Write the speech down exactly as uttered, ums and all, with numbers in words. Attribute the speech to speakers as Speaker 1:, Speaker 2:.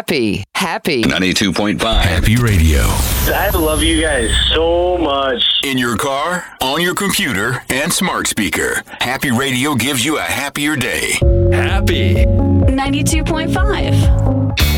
Speaker 1: happy. Happy.
Speaker 2: ninety-two point five Happy Radio.
Speaker 3: I love you guys so much.
Speaker 2: In your car, on your computer, and smart speaker. Happy Radio gives you a happier day. Happy.
Speaker 4: ninety-two point five